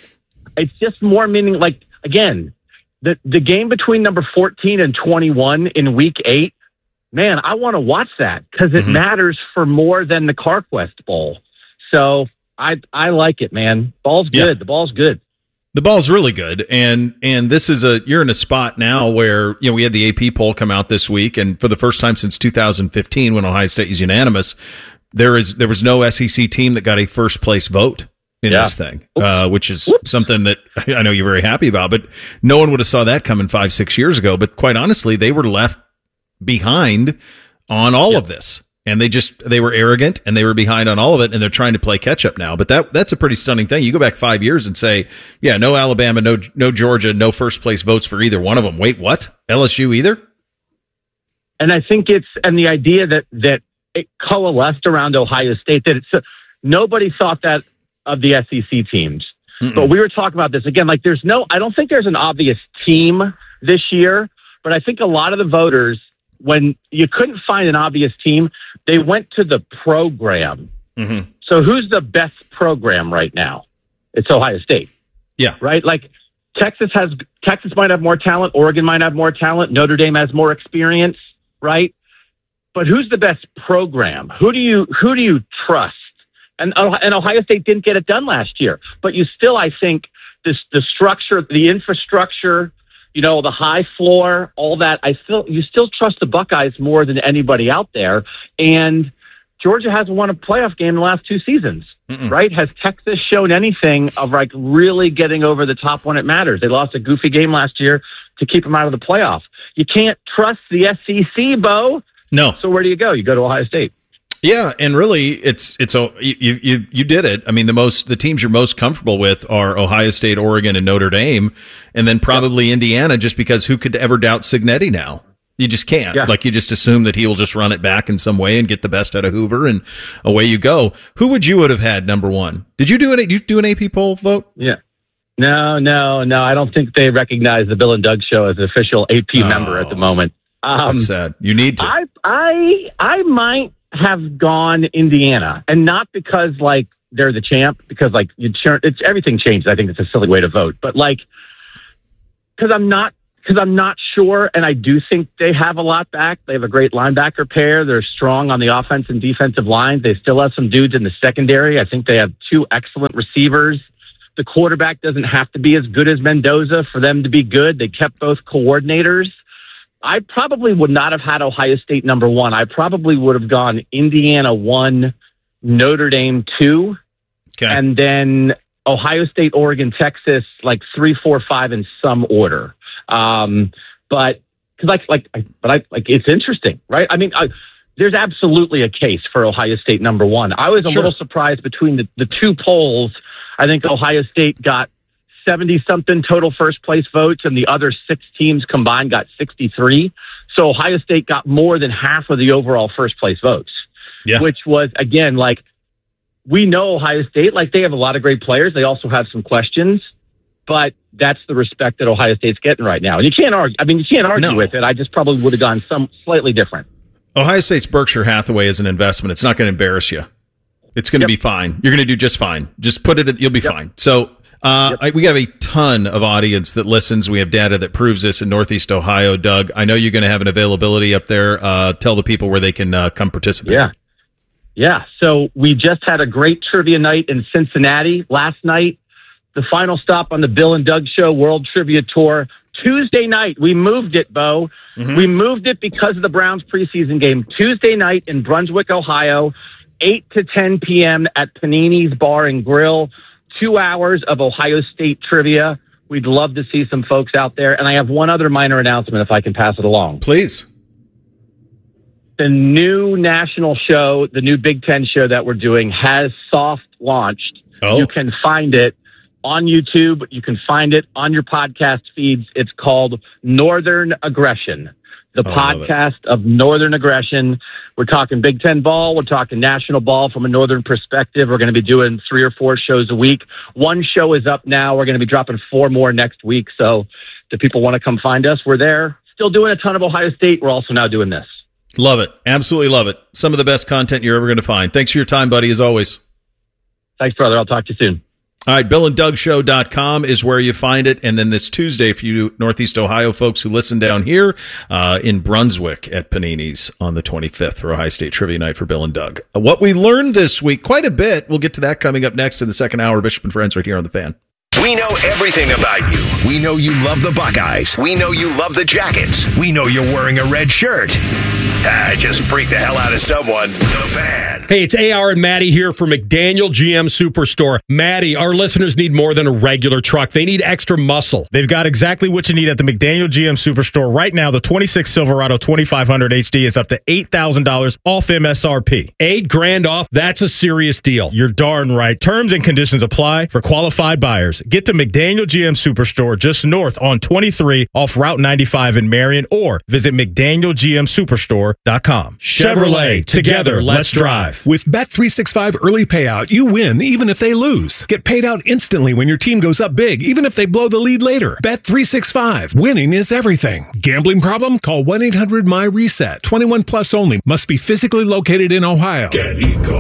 just more meaning. Like, again, the game between number 14 and 21 in week 8, man, I want to watch that because it matters for more than the CarQuest Bowl. So I like it, man. Ball's good. The ball's good. The ball's really good, and this is you're in a spot now where, you know, we had the AP poll come out this week, and for the first time since 2015, when Ohio State is unanimous, there was no SEC team that got a first place vote in this thing, which is something that I know you're very happy about, but no one would have saw that coming 5-6 years ago. But quite honestly, they were left behind on all of this. And they were arrogant, and they were behind on all of it, and they're trying to play catch up now. But that's a pretty stunning thing. You go back 5 years and say, yeah, no Alabama, no Georgia, no first place votes for either one of them. Wait, what? LSU either? And I think and the idea that it coalesced around Ohio State, that nobody thought that of the SEC teams. Mm-mm. But we were talking about this again, like I don't think there's an obvious team this year, but I think a lot of the voters, when you couldn't find an obvious team, they went to the program. Mm-hmm. So who's the best program right now? It's Ohio State. Yeah. Right? Like Texas might have more talent. Oregon might have more talent. Notre Dame has more experience, right? But who's the best program? Who do you trust? And Ohio State didn't get it done last year. But you still, I think, the structure, the infrastructure, you know, the high floor, all that, you still trust the Buckeyes more than anybody out there. And Georgia hasn't won a playoff game in the last 2 seasons, right? Has Texas shown anything of like really getting over the top when it matters? They lost a goofy game last year to keep them out of the playoff. You can't trust the SEC, Bo. No. So where do you go? You go to Ohio State. Yeah, and really, you did it. I mean, the teams you're most comfortable with are Ohio State, Oregon, and Notre Dame, and then probably Indiana, just because who could ever doubt Cignetti now? You just can't. Yeah. Like, you just assume that he will just run it back in some way and get the best out of Hoover, and away you go. Who would have had number one? Did you do an AP poll vote? Yeah. No. I don't think they recognize the Bill and Doug Show as an official AP member at the moment. That's sad. You need to. I might have gone Indiana, and not because like they're the champ, because like it's everything changed. I think it's a silly way to vote, but like because I'm not sure, and I do think they have a lot back. They have a great linebacker pair. They're strong on the offense and defensive lines. They still have some dudes in the secondary. I think they have two excellent receivers. The quarterback doesn't have to be as good as Mendoza for them to be good. They kept both coordinators. I probably would not have had Ohio State number one. I probably would have gone Indiana 1, Notre Dame 2, and then Ohio State, Oregon, Texas, like 3, 4, 5 in some order. But it's interesting, right? I mean, there's absolutely a case for Ohio State number one. I was a little surprised between the two polls. I think Ohio State got 70-something total first-place votes, and the other 6 teams combined got 63. So Ohio State got more than half of the overall first-place votes, which was, again, like, we know Ohio State, like, they have a lot of great players. They also have some questions, but that's the respect that Ohio State's getting right now. And you can't argue. I mean, you can't argue with it. I just probably would have gone some slightly different. Ohio State's Berkshire Hathaway is an investment. It's not going to embarrass you. It's going to be fine. You're going to do just fine. Just put it. You'll be fine. So we have a ton of audience that listens. We have data that proves this in Northeast Ohio. Doug, I know you're going to have an availability up there. Tell the people where they can come participate. Yeah. So we just had a great trivia night in Cincinnati last night. The final stop on the Bill and Doug Show World Trivia Tour. Tuesday night, we moved it, Bo. Mm-hmm. We moved it because of the Browns preseason game. Tuesday night in Brunswick, Ohio, 8 to 10 p.m. at Panini's Bar and Grill. 2 hours of Ohio State trivia. We'd love to see some folks out there. And I have one other minor announcement, if I can pass it along. Please. The new national show, the new Big Ten show that we're doing, has soft launched. Oh. You can find it on YouTube. You can find it on your podcast feeds. It's called Northern Aggression, the podcast of Northern Aggression. We're talking Big Ten ball. We're talking national ball from a Northern perspective. We're going to be doing 3 or 4 shows a week. 1 show is up now. We're going to be dropping 4 more next week. So if people want to come find us, we're there. Still doing a ton of Ohio State. We're also now doing this. Love it. Absolutely love it. Some of the best content you're ever going to find. Thanks for your time, buddy, as always. Thanks, brother. I'll talk to you soon. All right, BillandDougShow.com is where you find it. And then this Tuesday, for you Northeast Ohio folks who listen down here in Brunswick at Panini's on the 25th for Ohio State Trivia Night for Bill and Doug. What we learned this week, quite a bit. We'll get to that coming up next in the second hour. Bishop and Friends right here on The Fan. We know everything about you. We know you love the Buckeyes. We know you love the Jackets. We know you're wearing a red shirt. Just freak the hell out of someone. The Fan. Hey, it's AR and Maddie here for McDaniel GM Superstore. Maddie, our listeners need more than a regular truck. They need extra muscle. They've got exactly what you need at the McDaniel GM Superstore. Right now, the 26 Silverado 2500 HD is up to $8,000 off MSRP. $8,000 off? That's a serious deal. You're darn right. Terms and conditions apply for qualified buyers. Get to McDaniel GM Superstore just north on 23 off Route 95 in Marion, or visit McDanielGMSuperstore.com. Chevrolet, together, let's drive. With Bet365 early payout, you win even if they lose. Get paid out instantly when your team goes up big, even if they blow the lead later. Bet365. Winning is everything. Gambling problem? Call 1-800-MY-RESET. 21 plus only. Must be physically located in Ohio. Get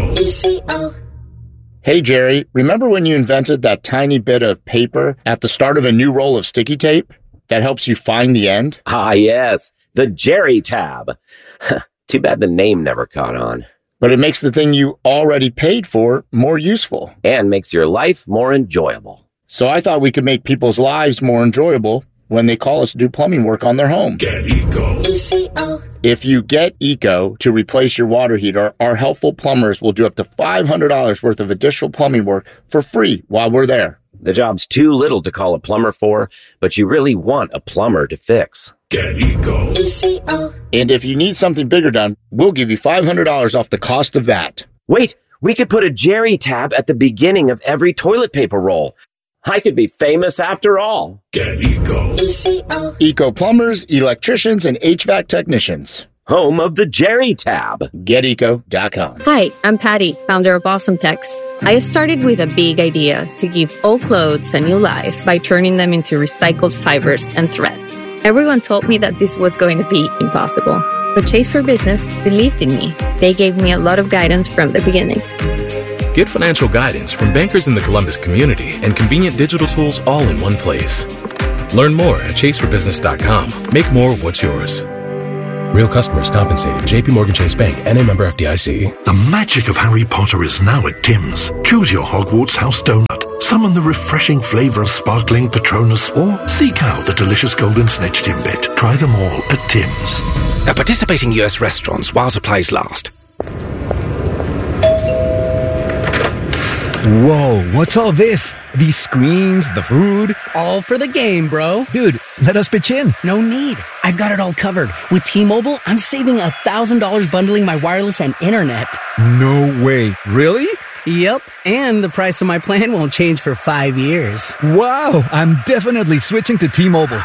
Eco. Hey, Jerry, remember when you invented that tiny bit of paper at the start of a new roll of sticky tape that helps you find the end? Ah, yes. The Jerry tab. Too bad the name never caught on. But it makes the thing you already paid for more useful. And makes your life more enjoyable. So I thought we could make people's lives more enjoyable when they call us to do plumbing work on their home. Get Eco. ECO. If you get Eco to replace your water heater, our helpful plumbers will do up to $500 worth of additional plumbing work for free while we're there. The job's too little to call a plumber for, but you really want a plumber to fix. Get Eco. ECO. And if you need something bigger done, we'll give you $500 off the cost of that. Wait, we could put a Jerry tab at the beginning of every toilet paper roll. I could be famous after all. Get Eco. Eco plumbers, electricians, and HVAC technicians. Home of the Jerry Tab. GetEco.com. Hi, I'm Patty, founder of Awesome Tex. I started with a big idea to give old clothes a new life by turning them into recycled fibers and threads. Everyone told me that this was going to be impossible. But Chase for Business believed in me. They gave me a lot of guidance from the beginning. Get financial guidance from bankers in the Columbus community and convenient digital tools all in one place. Learn more at chaseforbusiness.com. Make more of what's yours. Real customers compensated. JP Morgan Chase Bank, N.A. member FDIC. The magic of Harry Potter is now at Tim's. Choose your Hogwarts house donut. Summon the refreshing flavor of sparkling Patronus, or seek out the delicious golden snitch Timbit. Try them all at Tim's. At participating U.S. restaurants while supplies last. Whoa, what's all this? These screens, the food? All for the game, bro. Dude, let us pitch in. No need. I've got it all covered. With T-Mobile, I'm saving $1,000 bundling my wireless and internet. No way. Really? Yep, and the price of my plan won't change for 5 years. Wow, I'm definitely switching to T-Mobile.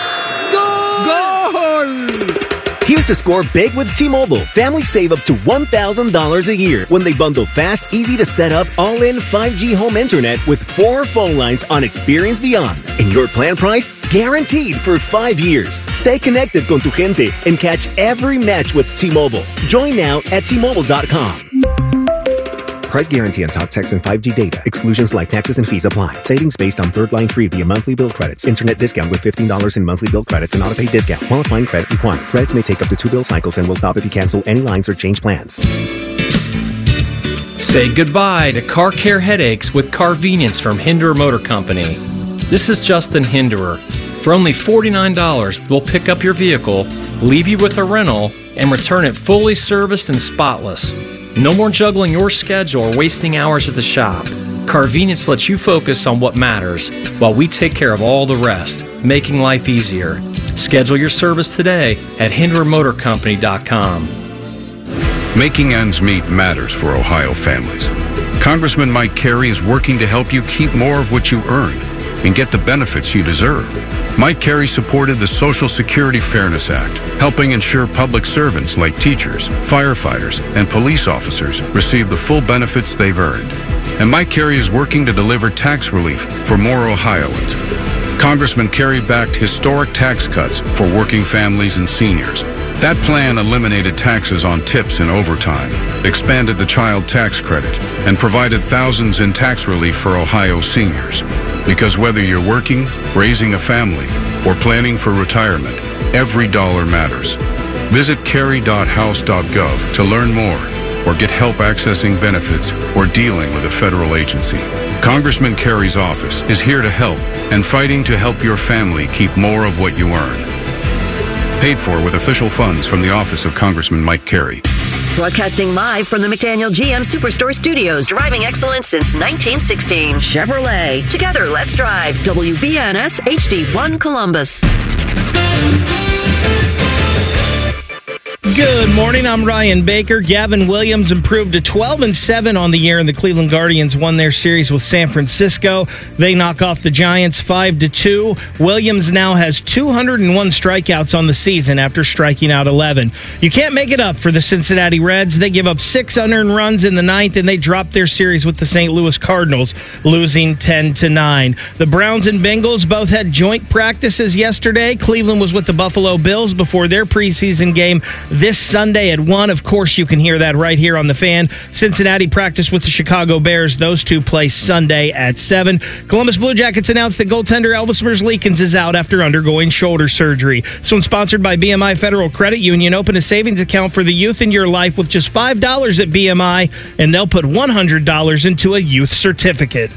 Goal! Here to score big with T-Mobile. Families save up to $1,000 a year when they bundle fast, easy to set up, all-in 5G home internet with 4 phone lines on Experience Beyond. And your plan price? Guaranteed for 5 years. Stay connected con tu gente and catch every match with T-Mobile. Join now at T-Mobile.com. Price guarantee on talk, text, and 5G data. Exclusions like taxes and fees apply. Savings based on third line free via monthly bill credits. Internet discount with $15 in monthly bill credits and auto-pay discount. Qualifying credit required. Credits may take up to 2 bill cycles and will stop if you cancel any lines or change plans. Say goodbye to car care headaches with Carvenience from Hinderer Motor Company. This is Justin Hinderer. For only $49, we'll pick up your vehicle, leave you with a rental, and return it fully serviced and spotless. No more juggling your schedule or wasting hours at the shop. Carvenience lets you focus on what matters while we take care of all the rest, making life easier. Schedule your service today at HindererMotorCompany.com. Making ends meet matters for Ohio families. Congressman Mike Carey is working to help you keep more of what you earn and get the benefits you deserve. Mike Carey supported the Social Security Fairness Act, helping ensure public servants like teachers, firefighters, and police officers receive the full benefits they've earned. And Mike Carey is working to deliver tax relief for more Ohioans. Congressman Carey backed historic tax cuts for working families and seniors. That plan eliminated taxes on tips and overtime, expanded the child tax credit, and provided thousands in tax relief for Ohio seniors. Because whether you're working, raising a family, or planning for retirement, every dollar matters. Visit carey.house.gov to learn more or get help accessing benefits or dealing with a federal agency. Congressman Carey's office is here to help and fighting to help your family keep more of what you earn. Paid for with official funds from the office of Congressman Mike Carey. Broadcasting live from the McDaniel GM Superstore Studios, driving excellence since 1916. Chevrolet. Together, let's drive. WBNS HD1 Columbus. Good morning. I'm Ryan Baker. Gavin Williams improved to 12-7 on the year, and the Cleveland Guardians won their series with San Francisco. They knock off the Giants 5-2. Williams now has 201 strikeouts on the season after striking out 11. You can't make it up for the Cincinnati Reds. They give up 6 unearned runs in the ninth, and they dropped their series with the St. Louis Cardinals, losing 10-9. The Browns and Bengals both had joint practices yesterday. Cleveland was with the Buffalo Bills before their preseason game this Sunday at 1. Of course, you can hear that right here on The Fan. Cincinnati practiced with the Chicago Bears. Those two play Sunday at 7. Columbus Blue Jackets announced that goaltender Elvis Merzlikins is out after undergoing shoulder surgery. So, sponsored by BMI Federal Credit Union, open a savings account for the youth in your life with just $5 at BMI, and they'll put $100 into a youth certificate.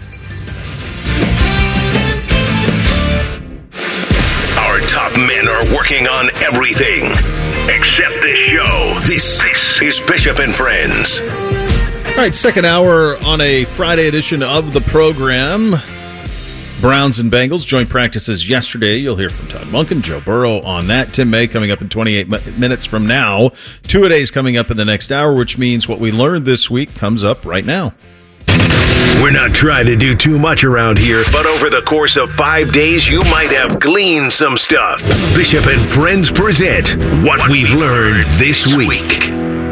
Our top men are working on everything except this show. This is Bishop and Friends. All right, second hour on a Friday edition of the program. Browns and Bengals joint practices yesterday. You'll hear from Todd Monken, Joe Burrow on that. Tim May coming up in 28 minutes from now. Two-a-days coming up in the next hour, which means what we learned this week comes up right now. We're not trying to do too much around here, but over the course of 5 days, you might have gleaned some stuff. Bishop and Friends present What We've Learned This Week.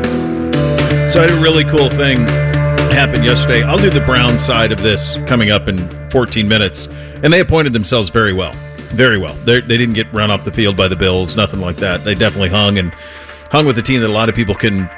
So I had a really cool thing happen yesterday. I'll do the Brown side of this coming up in 14 minutes. And they appointed themselves very well. Very well. They didn't get run off the field by the Bills, nothing like that. They definitely hung with a team that a lot of people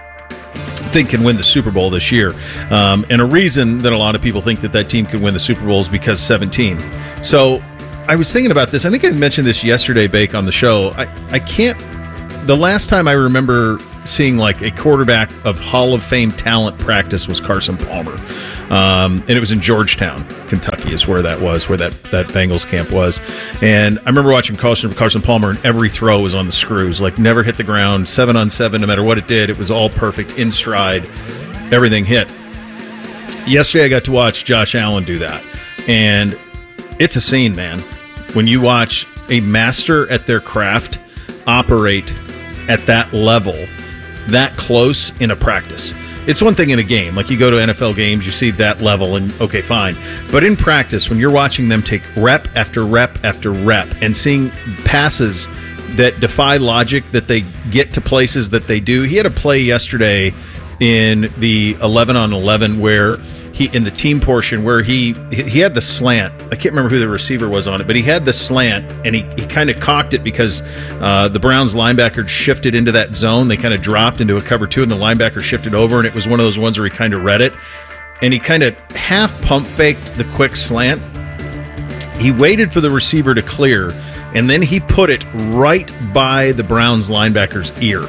think can win the Super Bowl this year. And a reason that a lot of people think that team can win the Super Bowl is because 17. So I was thinking about this. I think I mentioned this yesterday, Bake, on the show. I can't... The last time I remember seeing like a quarterback of Hall of Fame talent practice was Carson Palmer. And it was in Georgetown, Kentucky is where that was, where that Bengals camp was. And I remember watching Carson Palmer, and every throw was on the screws, like never hit the ground, 7-on-7, no matter what it did. It was all perfect, in stride, everything hit. Yesterday I got to watch Josh Allen do that. And it's a scene, man. When you watch a master at their craft operate at that level, that close in a practice. It's one thing in a game. Like you go to NFL games, you see that level, and okay, fine. But in practice, when you're watching them take rep after rep after rep and seeing passes that defy logic, that they get to places that they do. He had a play yesterday in the 11-on-11 where in the team portion where he had the slant. I can't remember who the receiver was on it, but he had the slant, and he kind of cocked it because the Browns linebacker shifted into that zone. They kind of dropped into a cover 2, and the linebacker shifted over, and it was one of those ones where he kind of read it, and he kind of half pump faked the quick slant. He waited for the receiver to clear, and then he put it right by the Browns linebacker's ear,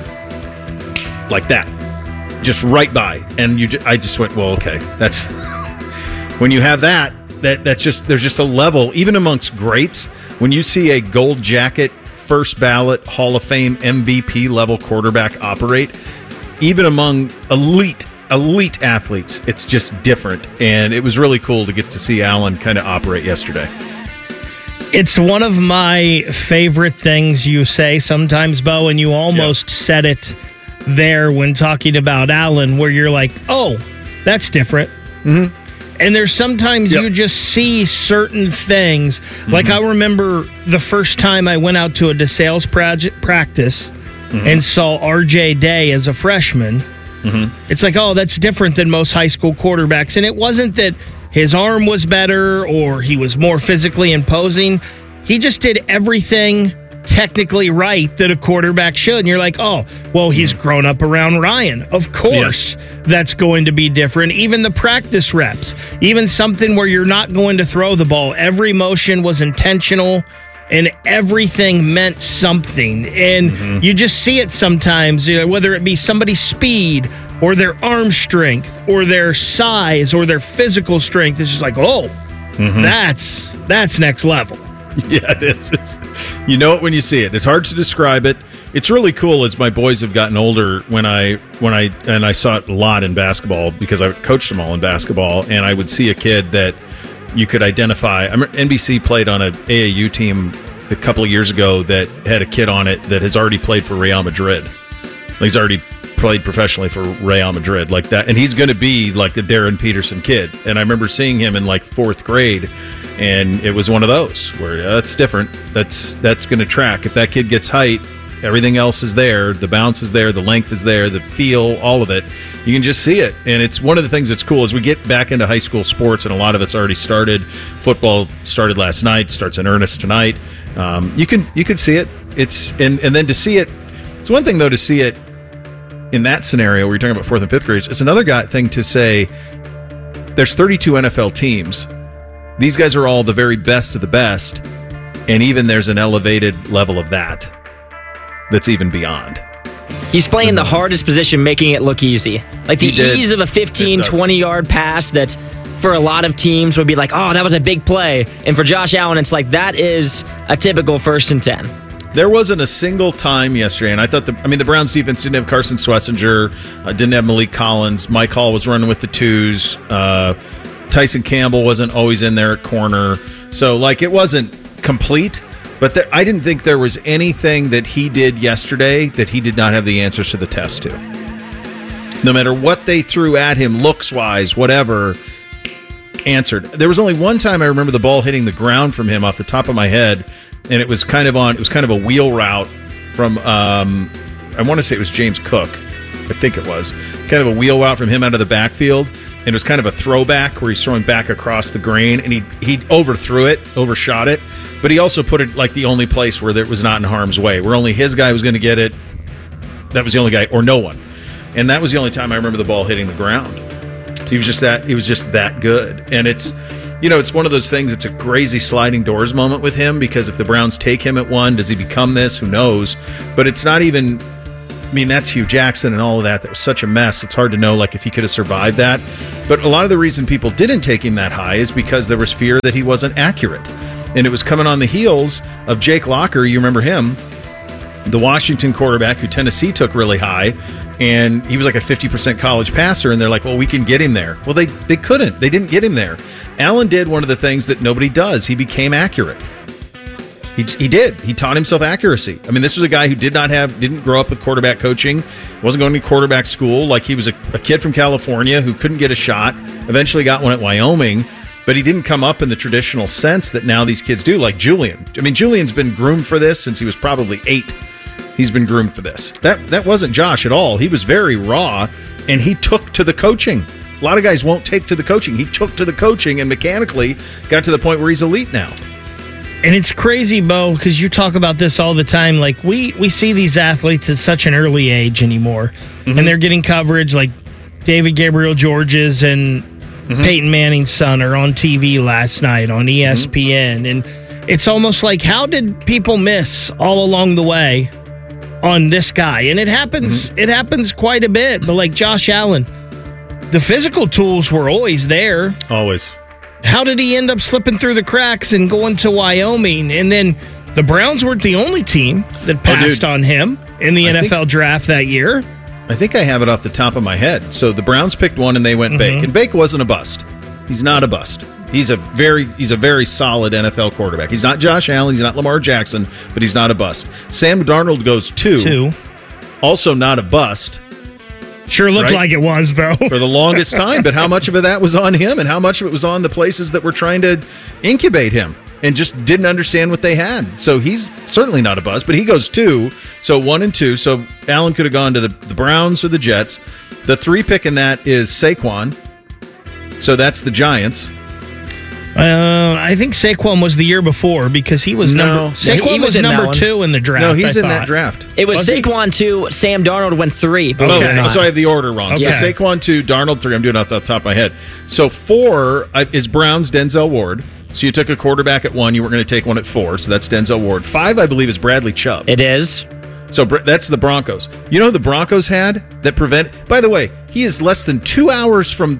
like that. Just right by, and I just went, well, okay. That's when you have that's just there's just a level, even amongst greats. When you see a gold jacket, first ballot Hall of Fame MVP level quarterback operate, even among elite athletes, it's just different. And it was really cool to get to see Allen kind of operate yesterday. It's one of my favorite things you say sometimes, Bo, and you almost said it there when talking about Allen, where you're like, oh, that's different. Mm-hmm. And there's sometimes you just see certain things. Like I remember the first time I went out to a DeSales practice and saw RJ Day as a freshman. It's like, oh, that's different than most high school quarterbacks. And it wasn't that his arm was better or he was more physically imposing. He just did everything technically right that a quarterback should. And you're like, oh, well, he's grown up around Ryan. Of course, that's going to be different. Even the practice reps, even something where you're not going to throw the ball. Every motion was intentional and everything meant something. And you just see it sometimes, whether it be somebody's speed or their arm strength or their size or their physical strength. It's just like, oh, that's next level. Yeah, it is. You know it when you see it. It's hard to describe it. It's really cool as my boys have gotten older. When I saw it a lot in basketball because I coached them all in basketball, and I would see a kid that you could identify. I remember NBC played on an AAU team a couple of years ago that had a kid on it that has already played for Real Madrid. He's already played professionally for Real Madrid like that, and he's going to be like the Darren Peterson kid. And I remember seeing him in like 4th grade. And it was one of those where that's different. That's going to track. If that kid gets height, everything else is there. The bounce is there. The length is there. The feel, all of it. You can just see it. And it's one of the things that's cool as we get back into high school sports, and a lot of it's already started. Football started last night, starts in earnest tonight. You can see it. And then to see it, it's one thing though to see it in that scenario where you're talking about 4th and 5th grades. It's another thing to say there's 32 NFL teams. These guys are all the very best of the best, and even there's an elevated level of that's even beyond. He's playing the hardest position, making it look easy. Like the ease of a 15, 20-yard pass that for a lot of teams would be like, oh, that was a big play. And for Josh Allen, it's like that is a typical 1st and 10. There wasn't a single time yesterday, and I thought the Browns defense didn't have Carson Schlesinger, didn't have Malik Collins. Mike Hall was running with the twos. Tyson Campbell wasn't always in there at corner. So, like, it wasn't complete, but I didn't think there was anything that he did yesterday that he did not have the answers to the test to. No matter what they threw at him, looks-wise, whatever, answered. There was only one time I remember the ball hitting the ground from him off the top of my head, and it was kind of a wheel route from I want to say it was James Cook. I think it was kind of a wheel route from him out of the backfield, and it was kind of a throwback where he's throwing back across the grain, and he overshot it, but he also put it like the only place where it was not in harm's way, where only his guy was going to get it. That was the only guy, or no one, and that was the only time I remember the ball hitting the ground. He was just that good, and it's one of those things. It's a crazy sliding doors moment with him, because if the Browns take him at 1, does he become this? Who knows? But it's not even. I mean, that's Hugh Jackson and all of that. That was such a mess. It's hard to know, like, if he could have survived that. But a lot of the reason people didn't take him that high is because there was fear that he wasn't accurate. And it was coming on the heels of Jake Locker. You remember him, the Washington quarterback who Tennessee took really high. And he was like a 50% college passer. And they're like, well, we can get him there. Well, they couldn't. They didn't get him there. Allen did one of the things that nobody does. He became accurate. He did. He taught himself accuracy. I mean, this was a guy who didn't grow up with quarterback coaching, wasn't going to quarterback school. Like, he was a kid from California who couldn't get a shot, eventually got one at Wyoming, but he didn't come up in the traditional sense that now these kids do, like Julian. I mean, Julian's been groomed for this since he was probably 8. He's been groomed for this. That wasn't Josh at all. He was very raw, and he took to the coaching. A lot of guys won't take to the coaching. He took to the coaching and mechanically got to the point where he's elite now. And it's crazy, Bo, because you talk about this all the time. Like, we see these athletes at such an early age anymore, and they're getting coverage like David Gabriel George's and Peyton Manning's son are on TV last night on ESPN. And it's almost like, how did people miss all along the way on this guy? And it happens quite a bit. But like Josh Allen, the physical tools were always there. Always. How did he end up slipping through the cracks and going to Wyoming? And then the Browns weren't the only team that passed on him in the NFL draft that year. I think I have it off the top of my head. So the Browns picked one and they went Bake. And Bake wasn't a bust. He's not a bust. He's a very solid NFL quarterback. He's not Josh Allen. He's not Lamar Jackson, but he's not a bust. Sam Darnold goes 2. Also not a bust. Sure looked like it was, though. For the longest time. But how much of that was on him and how much of it was on the places that were trying to incubate him and just didn't understand what they had? So he's certainly not a bust, but he goes 2. So 1 and 2. So Allen could have gone to the Browns or the Jets. The 3 pick in that is Saquon. So that's the Giants. I think Saquon was the year before because he was number 2 in the draft. No, he's in that draft. It was Saquon 2, Sam Darnold went 3. So I have the order wrong. Okay. So Saquon 2, Darnold 3. I'm doing it off the top of my head. So 4 is Browns Denzel Ward. So you took a quarterback at 1. You were going to take one at 4. So that's Denzel Ward. 5, I believe, is Bradley Chubb. It is. So that's the Broncos. You know who the Broncos had that prevent? By the way, he was less than 2 hours from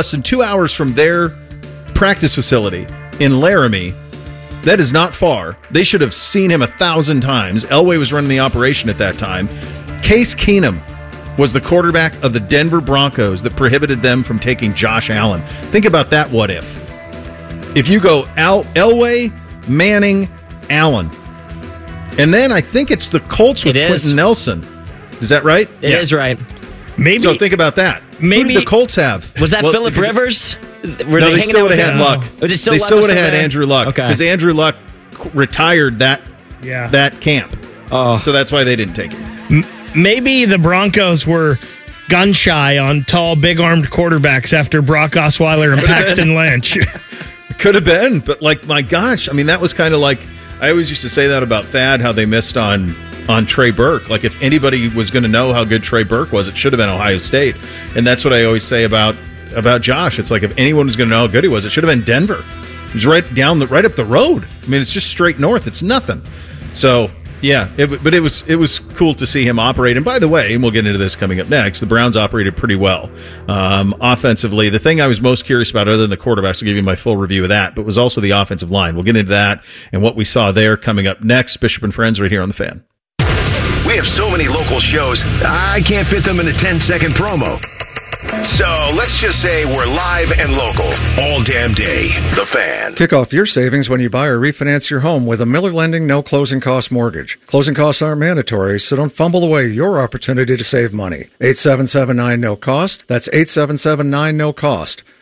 their practice facility in Laramie. That is not far. They should have seen him 1,000 times. Elway was running the operation at that time. Case Keenum was the quarterback of the Denver Broncos that prohibited them from taking Josh Allen. Think about that what if. If you go Elway, Manning, Allen. And then I think it's the Colts with Quentin Nelson. Is that right? It is right. Maybe. So think about that. Maybe. Who did the Colts have? Was that Phillip Rivers? They still would have had Luck. They still would have had Andrew Luck because Andrew Luck retired that camp. Oh. So that's why they didn't take it. Maybe the Broncos were gun shy on tall, big-armed quarterbacks after Brock Osweiler and Paxton Lynch. Could have been, but like, my gosh, I mean, that was kind of like, I always used to say that about Thad, how they missed on Trey Burke. Like, if anybody was going to know how good Trey Burke was, it should have been Ohio State. And that's what I always say about Josh. It's like, if anyone was going to know how good he was, it should have been Denver. It was right up the road. I mean, it's just straight north. It's nothing. So, yeah, but it was cool to see him operate. And by the way, and we'll get into this coming up next, the Browns operated pretty well offensively. The thing I was most curious about, other than the quarterbacks, I'll give you my full review of that, but was also the offensive line. We'll get into that and what we saw there coming up next. Bishop and Friends right here on The Fan. We have so many local shows, I can't fit them in a 10-second promo. So let's just say we're live and local all damn day. The Fan. Kick off your savings when you buy or refinance your home with a Miller Lending no closing cost mortgage. Closing costs aren't mandatory, so don't fumble away your opportunity to save money. 8779 no cost. That's 8779 no cost.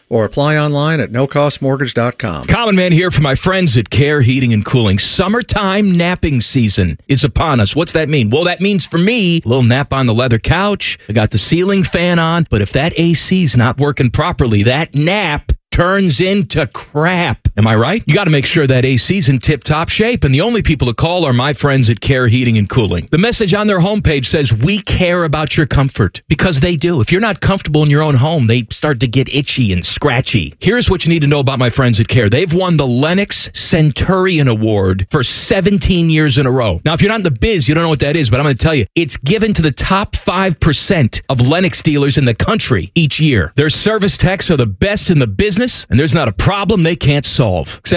or apply online at nocostmortgage.com. Common Man here for my friends at Care Heating and Cooling. Summertime napping season is upon us. What's that mean? Well, that means for me, a little nap on the leather couch. I got the ceiling fan on, but if that AC's not working properly, that nap turns into crap. Am I right? You got to make sure that AC's in tip-top shape, and the only people to call are my friends at Care Heating and Cooling. The message on their homepage says, we care about your comfort, because they do. If you're not comfortable in your own home, they start to get itchy and scratchy. Here's what you need to know about my friends at Care. They've won the Lennox Centurion Award for 17 years in a row. Now, if you're not in the biz, you don't know what that is, but I'm going to tell you, it's given to the top 5% of Lennox dealers in the country each year. Their service techs are the best in the business, and there's not a problem they can't solve.